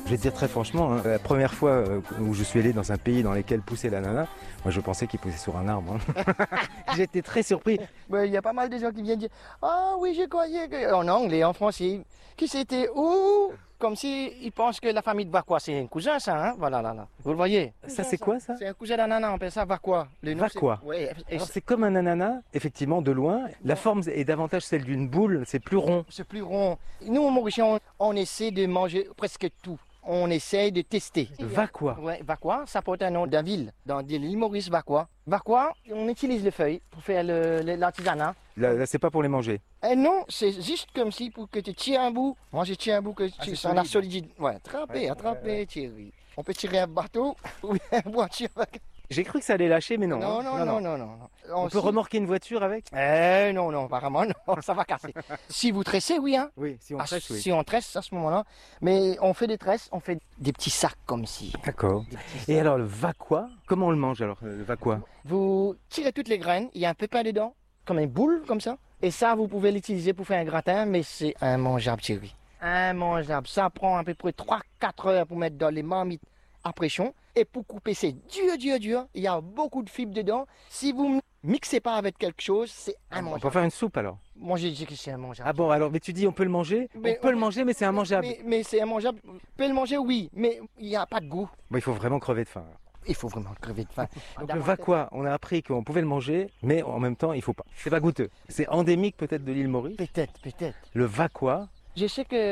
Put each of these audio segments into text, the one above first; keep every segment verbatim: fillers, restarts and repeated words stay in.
Je vais te dire très franchement, hein, la première fois euh, où je suis allé dans un pays dans lequel poussait l'ananas, moi je pensais qu'il poussait sur un arbre. Hein. J'étais très surpris. Il y a pas mal de gens qui viennent dire « Ah oui, je croyais que... » En anglais, en français, que c'était où? Comme s'ils pensent que la famille de Vacquois, c'est un cousin, ça, hein? Voilà, là, là. Vous le voyez? Ça, c'est quoi, ça? C'est un cousin d'ananas, on appelle ça Vacquois. Le nom, Vacquois. c'est- Ouais, et Alors, c'est comme un ananas, effectivement, de loin. La forme est davantage celle d'une boule, c'est plus rond. c'est plus rond. Nous, au Mauritius, on, on essaie de manger presque tout. On essaye de tester. Vacquois. Ouais, Vacquois, ça porte un nom d'un ville, dans l'île Maurice, Vacquois. Vacquois, on utilise les feuilles pour faire le- le- l'artisanat. Là, là, c'est pas pour les manger. Et non, c'est juste comme si pour que tu tires un bout. Moi, je tire un bout que Ah, tu c'est ça en a solide. solide. Ouais, attraper, Ouais, attraper, ouais, ouais. tirer. On peut tirer un bateau ou une voiture avec. J'ai cru que ça allait lâcher, mais non. Non, hein. non, non, non, non. non. On peut si- remorquer une voiture avec? Eh non, non, apparemment, non, ça va casser. Si vous tressez, oui, hein. Oui, si on Ah, tresse, oui. Si on tresse à ce moment-là. Mais on fait des tresses, on fait des petits sacs comme ci. D'accord. Et alors, le Vacquois, comment on le mange alors, le Vacquois? Vous tirez toutes les graines, il y a un pépin dedans, comme une boule, comme ça. Et ça, vous pouvez l'utiliser pour faire un gratin, mais c'est immangeable, Thierry. Immangeable. Ça prend à peu près trois à quatre heures pour mettre dans les marmites à pression. Et pour couper, c'est dur, dur, dur. Il y a beaucoup de fibres dedans. Si vous ne mixez pas avec quelque chose, c'est On immangeable. peut faire une soupe alors? Moi, j'ai dit que c'est immangeable. Ah bon, alors, mais tu dis on peut le manger? Mais on peut on- le manger, mais c'est immangeable. Mais, mais c'est immangeable. Vous pouvez le manger, oui, mais il n'y a pas de goût. Bon, il faut vraiment crever de faim. alors. Il faut vraiment crever de faim. Donc le Vacquois, on a appris qu'on pouvait le manger, mais en même temps, il faut pas. C'est pas goûteux. C'est endémique peut-être de l'île Maurice. Peut-être, peut-être. Le Vacquois, Je sais que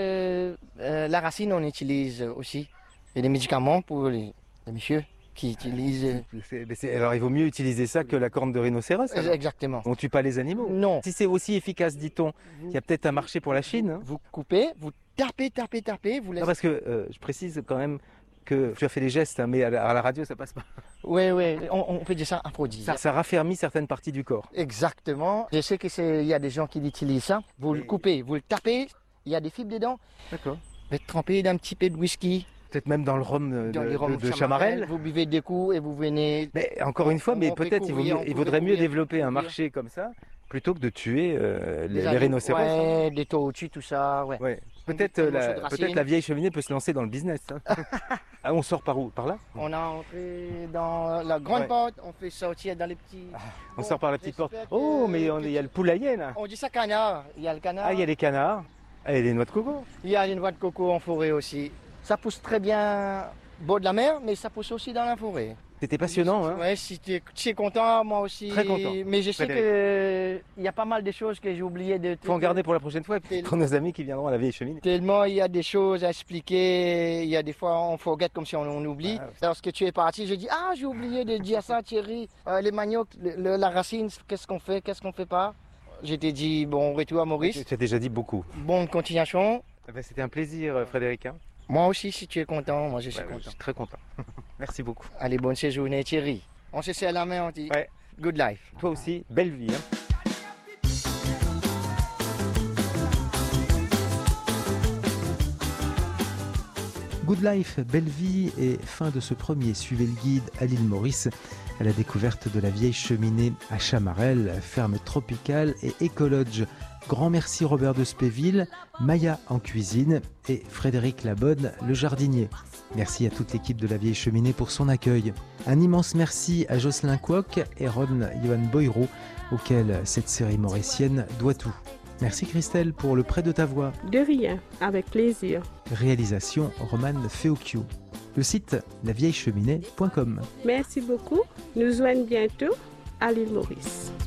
euh, la racine, on utilise aussi. Il y a des médicaments pour les, les messieurs qui utilisent. c'est- mais c'est- alors il vaut mieux utiliser ça que la corne de rhinocéros. alors. Exactement. On tue pas les animaux. Non. Si c'est aussi efficace, dit-on, il y a peut-être un marché pour la Chine. hein. Vous coupez, vous tapez, tapez, tapez, vous Non, laissez. parce que euh, je précise quand même que tu as fait les gestes, hein, mais à la, à la radio, ça passe pas. Oui, oui, on, on peut dire ça Ça, aphrodisiaque. ça raffermit certaines parties du corps. Exactement. Je sais qu'il y a des gens qui utilisent ça. Vous le Et- coupez, vous le tapez, il y a des fibres dedans. D'accord. Vous êtes trempé d'un petit peu de whisky. Peut-être même dans le rhum euh, Dans de, les rhums de- de Chamarel. Vous buvez des coups et vous venez. Mais encore une fois, On- mais on peut peut-être il, vaut couvrir, mieux- on il peut vaudrait mieux couvrir, développer un couvrir. marché comme ça plutôt que de tuer euh, les, des les animaux. rhinocéros. hein. Ouais, des tortues, tout ça, ouais. Ouais. Peut-être Des euh, morceaux la, de racine. peut-être la vieille cheminée peut se lancer dans le business. hein. Ah, on sort par où? Par là? On a entré dans la grande Ouais. porte, on fait sortir dans les petits. On Bon, sort par la petite porte. j'espère Oh, que- mais on- il y a le poulailler là. On dit ça canard. Il y a le canard. Ah, il y a les canards. Ah, et les noix de coco. Il y a une noix de coco en forêt aussi. Ça pousse très bien au bord de la mer, mais ça pousse aussi dans la forêt. C'était passionnant. Hein. Ouais, si tu es, tu es content, moi aussi. Très content. Mais je sais Frédéric. que il y a pas mal de choses que j'ai oublié de. Faut en garder pour la prochaine fois, Tel- pour nos amis qui viendront à la vieille cheminée. Tellement il y a des choses à expliquer, il y a des fois on forget comme si on, on oublie. Ah, ouais. Lorsque tu es parti, je dis ah j'ai oublié de dire ça Thierry, Euh, les maniocs, le- le- la racine, qu'est-ce qu'on fait, qu'est-ce qu'on fait pas. Je t'ai dit bon retour à Maurice, Tu as déjà dit beaucoup. bonne continuation. Eh ben, C'était un plaisir, euh, Frédéric. hein. Moi aussi si tu es content, moi je suis Ouais, ouais, je content. suis très content. Merci beaucoup. Allez bonne séjournée Thierry. On se serre la main, on dit Ouais. good life. Toi aussi, belle vie. hein. Good Life, belle vie et fin de ce premier Suivez le guide à l'île Maurice, à la découverte de la vieille cheminée à Chamarel, ferme tropicale et écologe. Grand merci Robert de Spéville, Maya en cuisine et Frédéric Labonne, le jardinier. Merci à toute l'équipe de la vieille cheminée pour son accueil. Un immense merci à Jocelyn Kwok et Ron Johan Boyro, auquel cette série mauricienne doit tout. Merci Christelle pour le prêt de ta voix. De rien, avec plaisir. Réalisation Romane Feocchio. Le site la vieille cheminée point com. Merci beaucoup. Nous joignons bientôt à l'île Maurice.